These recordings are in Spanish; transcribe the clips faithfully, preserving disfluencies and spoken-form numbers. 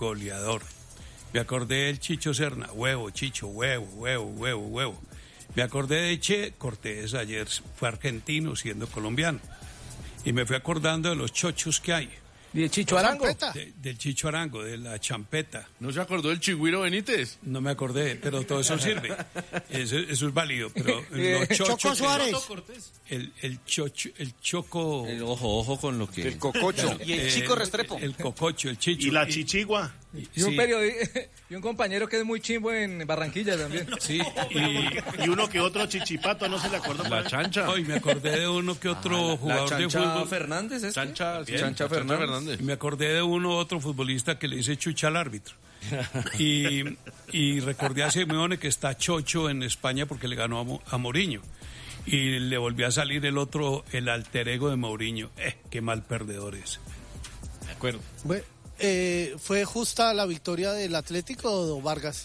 goleador. Me acordé del Chicho Serna, huevo, Chicho, huevo, huevo, huevo, huevo. Me acordé de Che Cortés, ayer fue argentino siendo colombiano. Y me fui acordando de los chochos que hay. ¿Y el Chicho Arango? De, del Chicho Arango, de la champeta. ¿No se acordó del Chigüiro Benítez? No me acordé, pero todo eso sirve. Eso, eso es válido, pero los chochos... Choco Suárez. El, el, chocho, el choco... El ojo, ojo con lo que... El cococho. Y el chico Restrepo. El, el cococho, el chicho. ¿Y la chichigua? Y, y, un sí. periodista, y un compañero que es muy chimbo en Barranquilla también. Sí, y, y uno que otro chichipato, no se le acordó. La chancha. Hoy me acordé de uno que otro ah, jugador la de fútbol. Fernández, ¿es? Chancha, Bien, chancha, Fernández. Fernández. Y me acordé de uno otro futbolista que le dice chucha al árbitro. y, y recordé a Simeone que está chocho en España porque le ganó a, Mo, a Mourinho. Y le volvió a salir el otro, el alter ego de Mourinho. Eh, qué mal perdedores. De acuerdo. Bueno, eh, ¿fue justa la victoria del Atlético o Vargas?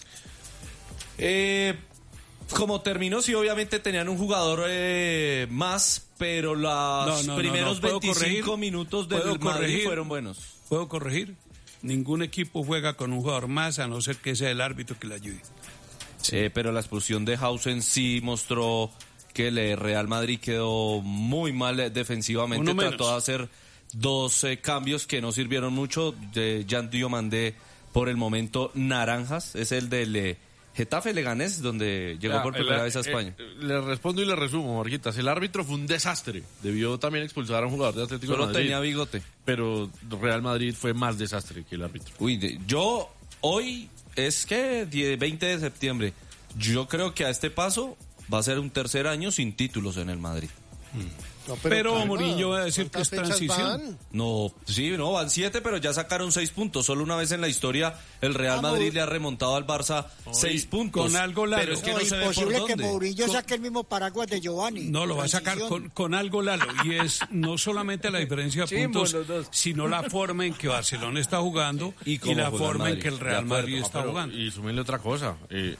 Eh, como terminó, sí, obviamente tenían un jugador eh, más, pero los no, no, primeros no, no. veinticinco corregir? minutos del Madrid corregir? fueron buenos. ¿Puedo corregir? Ningún equipo juega con un jugador más, a no ser que sea el árbitro que le ayude. Sí, eh, pero la expulsión de Hausen sí mostró que el Real Madrid quedó muy mal defensivamente. Trató de hacer dos eh, cambios que no sirvieron mucho. De Jean Diomandé, por el momento, naranjas. Es el del eh, Getafe Leganés, donde llegó ya, por primera el, vez a España. Eh, le respondo y le resumo, Marquitas. El árbitro fue un desastre. Debió también expulsar a un jugador de Atlético Solo de Madrid. tenía bigote. Pero Real Madrid fue más desastre que el árbitro. Uy, de, yo hoy es que veinte de septiembre. Yo creo que a este paso va a ser un tercer año sin títulos en el Madrid. No, pero pero Mourinho va a decir que es transición. Van? No, sí, no, van siete, pero ya sacaron seis puntos. Solo una vez en la historia el Real Madrid Vamos. le ha remontado al Barça Hoy, seis puntos. Con algo largo. Pero es que no, no se imposible ve por que dónde. Mourinho con... saque el mismo paraguas de Giovanni. No, lo va a sacar con, con algo largo. Y es no solamente la diferencia de puntos, sino la forma en que Barcelona está jugando y, y la forma en que el Real Madrid está pero, jugando. Y súmenle otra cosa. Eh,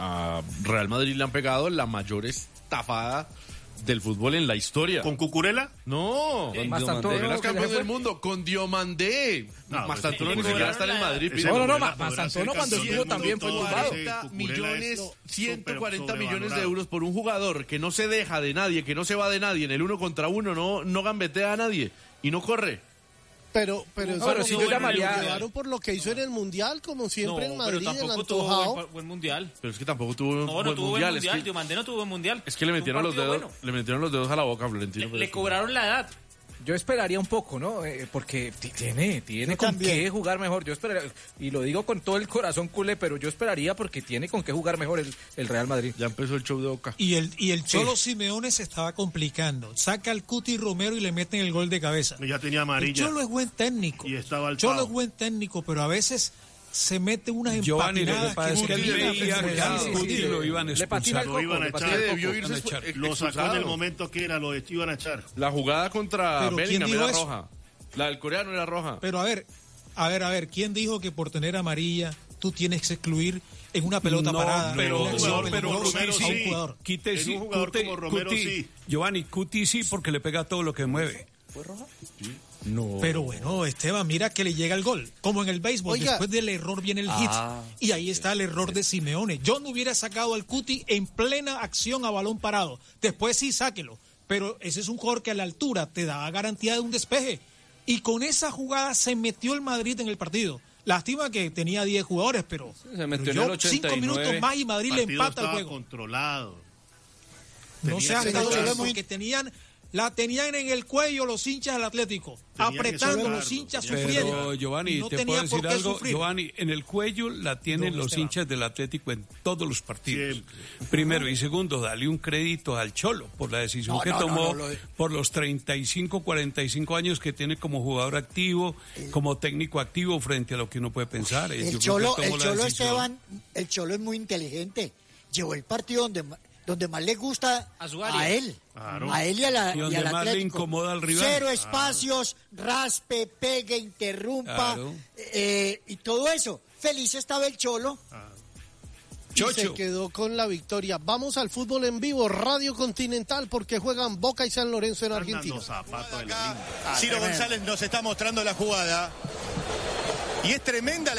a Real Madrid le han pegado la mayor estafada del fútbol en la historia. ¿Con Cucurella? No, con Mastantuono, de las campeones del mundo, con Diomandé. No, Mastantuono ni siquiera está en el Madrid. No, no, no, Mastantuono cuando estuvo también fue tumbado. Millones, ciento cuarenta millones de euros por un jugador que no se deja de nadie, que no se va de nadie en el uno contra uno, no, no gambetea a nadie y no corre. Pero, pero, no, pero si yo llamaría lo llevaron por lo que hizo en el Mundial, como siempre no, en Madrid, pero tampoco el tuvo buen, buen Mundial. Pero es que tampoco tuvo no, buen no tuvo Mundial. Buen mundial. Es que, Diomandé no tuvo buen Mundial. Es que le metieron los dedos, bueno. le metieron los dedos a la boca, Florentino. Le, le cobraron la edad. Yo esperaría un poco, ¿no? Eh, porque t- tiene, tiene con también. qué jugar mejor. Yo esperaría, y lo digo con todo el corazón culé, pero yo esperaría porque tiene con qué jugar mejor el, el Real Madrid. Ya empezó el show de Boca. Y el, y el Cholo sí. Simeone se estaba complicando. Saca al Cuti Romero y le meten el gol de cabeza. Y ya tenía amarilla. El Cholo es buen técnico. Y estaba al Cholo es buen técnico, pero a veces se mete unas Giovanni, empatinadas lo que pasa es que él veía que al Cuti lo iban a expulsar. Lo iban a echar. Debió irse expulsado. Lo sacó en el momento que era, lo iban a echar. La jugada contra Bellingham era roja. La del coreano era roja. Pero a ver, a ver, a ver, ¿quién dijo que por tener amarilla tú tienes que excluir en una pelota no, parada? Pero, no, pero, pero Romero sí, a un jugador. Quite, en sí, un jugador Cuti, como Romero Cuti, sí. Giovanni, Cuti sí, porque le pega todo lo que mueve. ¿Fue roja? Sí. No. Pero bueno, Esteban, mira que le llega el gol. Como en el béisbol, Oiga. después del error viene el hit. Ah, y ahí está el error de Simeone. Yo no hubiera sacado al Cuti en plena acción a balón parado. Después sí, sáquelo. Pero ese es un jugador que a la altura te da garantía de un despeje. Y con esa jugada se metió el Madrid en el partido. Lástima que tenía diez jugadores, pero, se metió pero en el ochenta y nueve. cinco minutos más y Madrid le empata el juego. Controlado. No se hace eso porque tenían... La tenían en el cuello los hinchas del Atlético, Tenía apretando los hinchas sufriendo. Pero Giovanni, no te puedo decir algo, sufrir. Giovanni, en el cuello la tienen no, los Esteban. hinchas del Atlético en todos los partidos. Siempre. Primero y segundo, dale un crédito al Cholo por la decisión no, que no, tomó, no, no, de... por los treinta y cinco, cuarenta y cinco años que tiene como jugador activo, el... como técnico activo frente a lo que uno puede pensar. El Yo Cholo, el Cholo Esteban, el Cholo es muy inteligente. Llevó el partido donde... donde más le gusta a, su área. a él, claro. a él y, a la, y, y al más Atlético. Le incomoda al rival. Cero espacios, claro. raspe, pegue, interrumpa, claro. eh, y todo eso. Feliz estaba el Cholo. Ah. Y se quedó con la victoria. Vamos al fútbol en vivo, Radio Continental, porque juegan Boca y San Lorenzo en Argentina. Ciro González nos está mostrando la jugada. Y es tremenda la